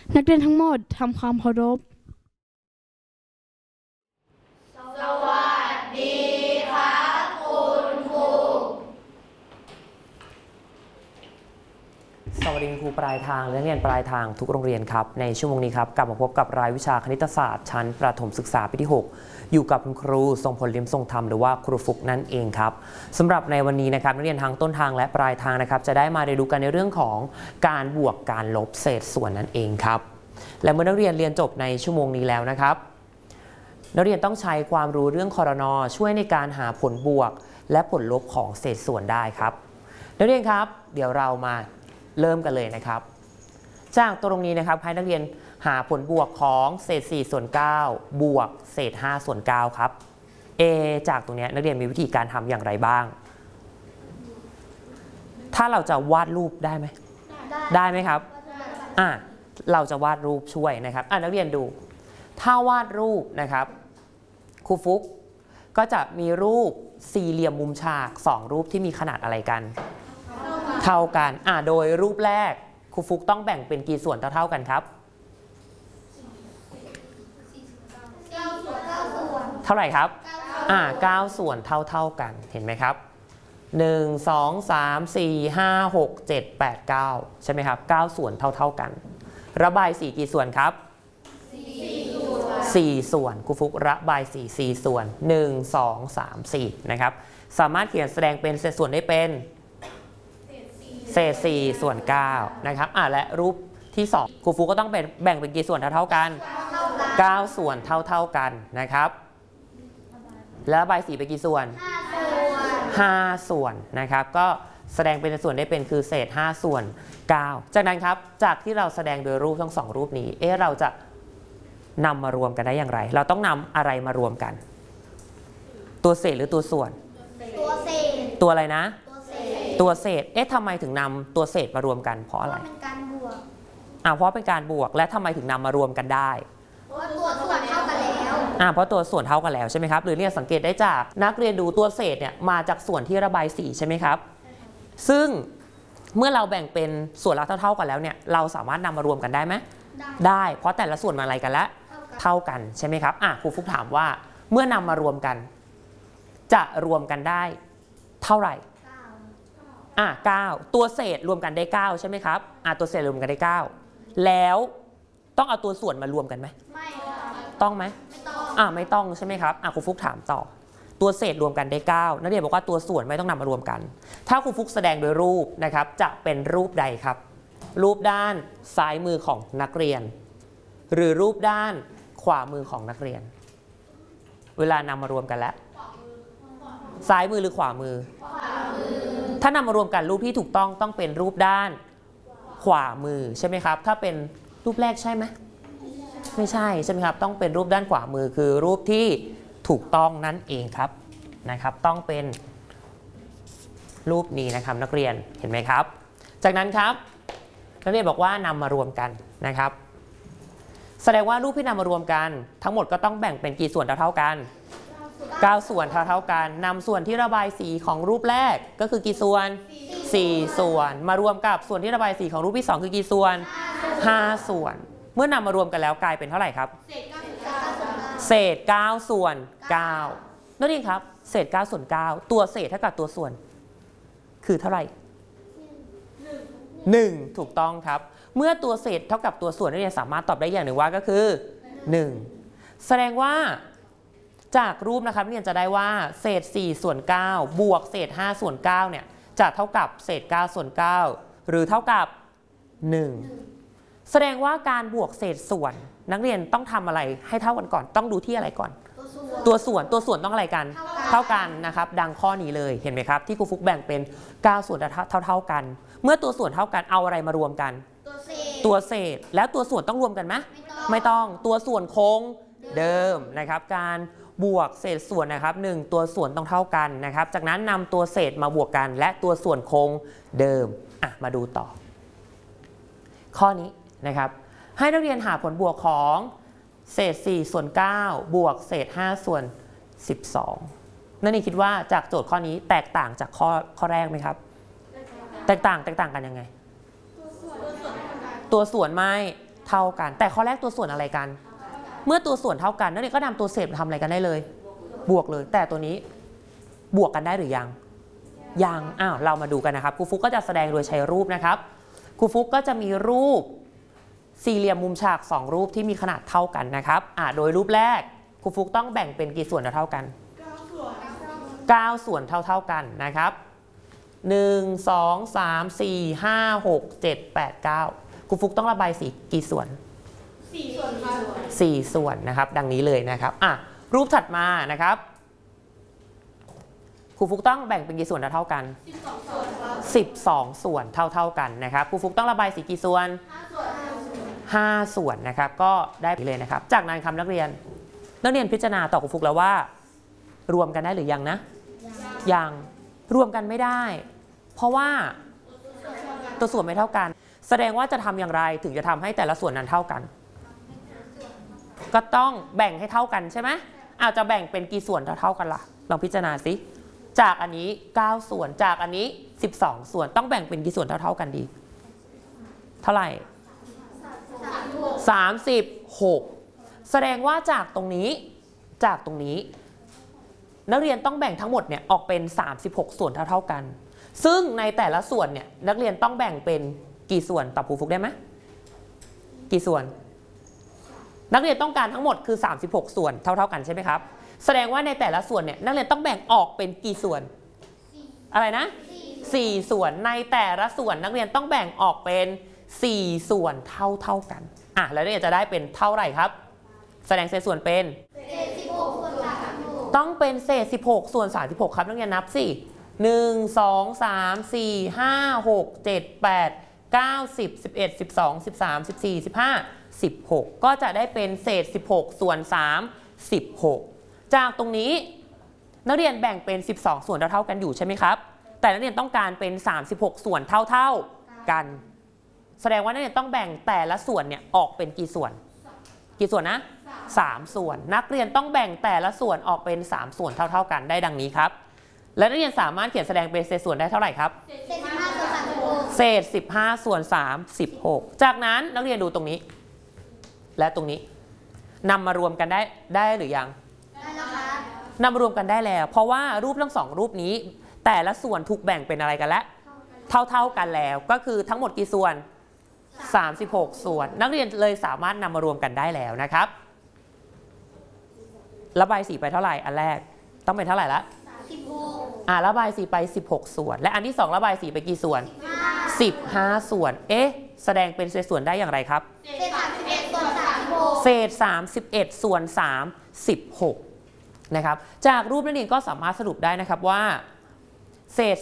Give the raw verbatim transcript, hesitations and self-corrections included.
นักเรียนทั้งหมดทำความเคารพสวัสดีครับคุณครูสวัสดีครูปลายทางและนักเรียนปลายทางทุกโรงเรียนครับในชั่วโมงนี้ครับกลับมาพบกับรายวิชาคณิตศาสตร์ชั้นประถมศึกษาปีที่หกอยู่กับคุณครูทรงพลลิ้มทรงธรรมหรือว่าครูฟุกนั่นเองครับสำหรับในวันนี้นะครับนักเรียนทางต้นทางและปลายทางนะครับจะได้มาเรียนรู้กันในเรื่องของการบวกการลบเศษส่วนนั่นเองครับและเมื่อนักเรียนเรียนจบในชั่วโมงนี้แล้วนะครับนักเรียนต้องใช้ความรู้เรื่องครน.ช่วยในการหาผลบวกและผลลบของเศษส่วนได้ครับนักเรียนครับเดี๋ยวเรามาเริ่มกันเลยนะครับจากตรงนี้นะครับให้นักเรียนหาผลบวกของเศษสี่ส่วนเก้าบวกเศษห้าส่วนเก้าครับ A จากตรงนี้นักเรียนมีวิธีการทำอย่างไรบ้างถ้าเราจะวาดรูปได้ไหมได้ได้ไหมครับอ่ะเราจะวาดรูปช่วยนะครับอ่ะนักเรียนดูถ้าวาดรูปนะครับครูฟุกก็จะมีรูปสี่เหลี่ยมมุมฉากสองรูปที่มีขนาดอะไรกันเท่ากันอ่ะโดยรูปแรกครูฟุกต้องแบ่งเป็นกี่ส่วนเท่าๆกันครับเท่าไหร่ครับอ่าเก้าส่วนเท่าๆกันเห็นไหมครับหนึ่ง สอง สาม สี่ ห้า หก เจ็ด แปด เก้าใช่ไหมครับเก้าส่วนเท่าๆกันระบายสีกี่ส่วนครับสี่ส่วนครูฟุกระบายสีสี่ส่วนหนึ่ง สอง สาม สี่นะครับสามารถเขียนแสดงเป็นเศษส่วนได้เป็นเศษสี่ส่วนเก้านะครับอ่ะและรูปที่สองครูฟุกก็ต้องเป็นแบ่งเป็นกี่ส่วนเท่าๆกันเก้าส่วนเท่าๆกันนะครับแล้วระบายสีไปกี่ส่วนห้าส่วนนะครับก็แสดงเป็นส่วนได้เป็นคือเศษห้าส่วนเก้าจากนั้นครับจากที่เราแสดงโดยรูปทั้งสองรูปนี้เอ๊ะเราจะนำมารวมกันได้อย่างไรเราต้องนำอะไรมารวมกันตัวเศษหรือตัวส่วนตัวเศษตัวอะไรนะตัวเศษตัวเศษเอ๊ะทำไมถึงนำตัวเศษมารวมกันเพราะอะไรเพราะเป็นการบวกอ่าเพราะเป็นการบวกและทำไมถึงนำมารวมกันได้เพราะว่าตัวส่วนเท่ากันแล้วอ่าเพราะตัวส่วนเท่ากันแล้วใช่ไหมครับหรือเนี่ยสังเกตได้จากนักเรียนดูตัวเศษเนี่ยมาจากส่วนที่ระบายสีใช่ไหมครับซึ่งเมื่อเราแบ่งเป็นส่วนละเท่าๆกันแล้วเนี่ยเราสามารถนำมารวมกันได้ไหมได้เพราะแต่ละส่วนมาอะไรกันแล้วเท่ากันใช่ไหมครับอ่ะครูฟุกถามว่าเมื่อนำมารวมกันจะรวมกันได้เท่าไหร่อ่ะเก้าตัวเศษรวมกันได้เก้าใช่ไหมครับอ่ะตัวเศษรวมกันได้เก้าแล้วต้องเอาตัวส่วนมารวมกันไหมไม่ต้องไหมไม่ต้องอ่ะไม่ต้องใช่ไหมครับอ่ะครูฟุกถามต่อตัวเศษรวมกันได้เก้านักเรียนบอกว่าตัวส่วนไม่ต้องนำมารวมกันถ้าครูฟุกแสดงโดยรูปนะครับจะเป็นรูปใดครับรูปด้านซ้ายมือของนักเรียนหรือรูปด้านขวามือของนักเรียนเวลานำมารวมกันแล้วซ้ายมือหรือขวามือถ้านำมารวมกันรูปที่ถูกต้องต้องเป็นรูปด้านขวามือใช่ไหมครับถ้าเป็นรูปแรกใช่ไหมไม่ใช่ใช่ไหมครับต้องเป็นรูปด้านขวามือคือรูปที่ถูกต้องนั่นเองครับนะครับต้องเป็นรูปนี้นะครับนักเรียนเห็นไหมครับจากนั้นครับนักเรียนบอกว่านำมารวมกันนะครับแสดงว่ารูปที่นำมารวมกันทั้งหมดก็ต้องแบ่งเป็นกี่ส่วนเท่าๆกันเก้าส่วนเท่าๆกันนำส่วนที่ระบายสีของรูปแรกก็คือกี่ส่วนสี่ส่วนมารวมกับส่วนที่ระบายสีของรูปที่สองคือกี่ส่วนห้าส่วนเมื่อนำมารวมกันแล้วกลายเป็นเท่าไหร่ครับเศษเก้าส่วนเก้านั่นเองครับเศษเก้าส่วนเก้าตัวเศษเท่ากับตัวส่วนคือเท่าไหร่หนึ่งถูกต้องครับเมื่อตัวเศษเท่ากับตัวส่วนนักเรียนสามารถตอบได้อย่างหนึ่งว่าก็คือหนึ่งแสดงว่าจากรูปนะครับนักเรียนจะได้ว่าเศษสี่ส่วนเก้าบวกเศษห้าส่วนเก้าเนี่ยจะเท่ากับเศษเก้าส่วนเก้าหรือเท่ากับหนึ่งแสดงว่าการบวกเศษส่วนนักเรียนต้องทำอะไรให้เท่ากันก่อนต้องดูที่อะไรก่อนตัวส่วนตัวส่วนต้องอะไรกันเท่ากันนะครับดังข้อนี้เลยเห็นไหมครับที่ครูฟุกแบ่งเป็นเก้าส่วนเท่าเท่ากันเมื่อตัวส่วนเท่ากันเอาอะไรมารวมกันตัวเศษแล้วตัวส่วนต้องรวมกันไหมไม่ต้องตัวส่วนคงเดิมนะครับการบวกเศษส่วนนะครับหนึ่งตัวส่วนต้องเท่ากันนะครับจากนั้นนำตัวเศษมาบวกกันและตัวส่วนคงเดิมอ่ะมาดูต่อข้อนี้นะครับให้นักเรียนหาผลบวกของเศษสี่ส่วนเก้าบวกเศษห้าส่วนสิบสองนั่นนี่คิดว่าจากโจทย์ข้อนี้แตกต่างจากข้อข้อแรกไหมครับแตกต่างแตกต่างกันยังไงตัวส่วนไม่เท่ากันแต่ข้อแรกตัวส่วนอะไรกันเมื่อตัวส่วนเท่ากันนักเรียนก็นำตัวเศษมาทำอะไรกันได้เลยบวกเลยแต่ตัวนี้บวกกันได้หรือยังยังอ้าวเรามาดูกันนะครับครูฟุกก็จะแสดงโดยใช้รูปนะครับครูฟุกก็จะมีรูปสี่เหลี่ยมมุมฉากสองรูปที่มีขนาดเท่ากันนะครับอ่าโดยรูปแรกครูฟุกต้องแบ่งเป็นกี่ส่วนเท่ากันเก้าส่วนเท่าๆกันนะครับหนึ่ง สอง สาม สี่ ห้า หก เจ็ด แปด เก้าครูฟุกต้องระบายสีกี่ส่วนสี่ส่วนค่ะสี่ส่วนนะครับดังนี้เลยนะครับอ่ะรูปถัดมานะครับครูฟุกต้องแบ่งเป็นกี่ส่วนเท่ากันสิบสองส่วนครับสิบสองส่วนเท่าๆกันนะครับครูฟุกต้องระบายสีกี่ส่วนห้าส่วนห้าส่วนนะครับก็ได้ไปเลยนะครับจากนั้นคำนักเรียนนักเรียนพิจารณาต่อครูฟุกแล้วว่ารวมกันได้หรือยังนะยังรวมกันไม่ได้เพราะว่าตัวส่วนไม่เท่ากันแสดงว่าจะทำอย่างไรถึงจะทำให้แต่ละส่วนนั้นเท่ากันก็ต้องแบ่งให้เท่ากันใช่ไหมอาจจะแบ่งเป็นกี่ส่วนเท่าๆกันล่ะลองพิจารณาสิจากอันนี้เก้าส่วนจากอันนี้สิบสองส่วนต้องแบ่งเป็นกี่ส่วนเท่าๆกันดีเท่าไหร่สามสิบหกแสดงว่าจากตรงนี้จากตรงนี้นักเรียนต้องแบ่งทั้งหมดเนี่ยออกเป็นสามสิบหกส่วนเท่าๆกันซึ่งในแต่ละส่วนเนี่ยนักเรียนต้องแบ่งเป็นกี่ส่วนตอบครูฟุกได้ไหมกี่ส่วนนักเรียนต้องการทั้งหมดคือสามสิบหกส่วนเท่าๆกันใช่ไหมครับแสดงว่าในแต่ละส่วนเนี่ยนักเรียนต้องแบ่งออกเป็นกี่ส่วนอะไรนะสี่ส่วนในแต่ละส่วนนักเรียนต้องแบ่งออกเป็นสี่ส่วนเท่าๆกันอ่ะแล้วนักเรียนจะได้เป็นเท่าไหร่ครับแสดงเศษส่วนเป็นเศษสิบหกส่วนสามสิบหกต้องเป็นเศษสิบหกส่วนสามสิบหกครับนักเรียนนับสิหนึ่ง สอง สาม สี่ ห้า หก เจ็ด แปด เก้า สิบ สิบเอ็ด สิบสอง สิบสาม สิบสี่ สิบห้า สิบหกก็จะได้เป็นเศษสิบหกส่วนสาม สิบหกจากตรงนี้นักเรียนแบ่งเป็นสิบสองส่วนเท่าๆกันอยู่ใช่ไหมครับแต่นักเรียนต้องการเป็นสามสิบหกส่วนเท่าๆกันแสดงว่านักเรียนต้องแบ่งแต่ละส่วนเนี่ยออกเป็นกี่ส่วนกี่ส่วนนะสามส่วนนักเรียนต้องแบ่งแต่ละส่วนออกเป็นสามส่วนเท่าๆกันได้ดังนี้ครับและนักเรียนสามารถเขียนแสดงเป็นเศษส่วนได้เท่าไหร่ครับเศษสิบห้าส่วนสามสิบหกเศษสิบห้าส่วนสามสิบหกจากนั้นนักเรียนดูตรงนี้และตรงนี้นำมารวมกันได้ได้หรือยังได้แล้วครับนำมารวมกันได้แล้วเพราะว่ารูปทั้งสองรูปนี้แต่ละส่วนถูกแบ่งเป็นอะไรกันแล้วเท่าๆกันแล้วก็คือทั้งหมดกี่ส่วนสามสิบหกส่วนนักเรียนเลยสามารถนำมารวมกันได้แล้วนะครับระบายสีไปเท่าไหร่อันแรกต้องเป็นเท่าไหร่ละสิบหกอ่าระบายสีไปสิบหกส่วนและอันที่สองระบายสีไปกี่ส่วนสิบห้าส่วนเอ๊ะแสดงเป็นเศษส่วนได้อย่างไรครับเศษสามสิบเอ็ดส่วนสามสิบหกเศษสามสิบเอ็ดส่วนสามสิบหกนะครับจากรูปนักเรียนก็สามารถสรุปได้นะครับว่าเศษ